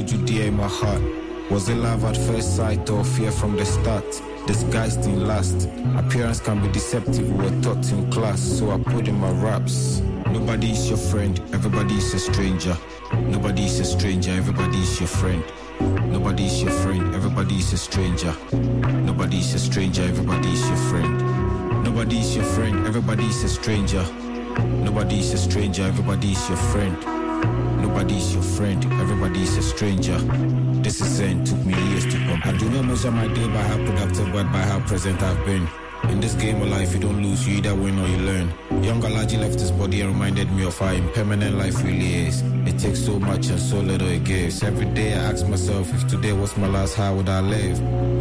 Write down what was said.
hold you dear in my heart. Was it love at first sight or fear from the start? Disguised in lust. Appearance can be deceptive, we were taught in class, so I put in my raps. Nobody is your friend, everybody is a stranger. Nobody is a stranger, everybody is your friend. Nobody is your friend, everybody is a stranger. Nobody is a stranger, everybody is your friend. Nobody is your friend, everybody is a stranger. Nobody is a stranger, everybody is your friend. Nobody is your friend, everybody is a stranger. This is Zen, took me years to come. I do not measure my day by how productive but by how present I've been. In this game of life, you don't lose, you either win or you learn. Young Alaji left his body and reminded me of how impermanent life really is. It takes so much and so little it gives. Every day I ask myself, if today was my last, how would I live?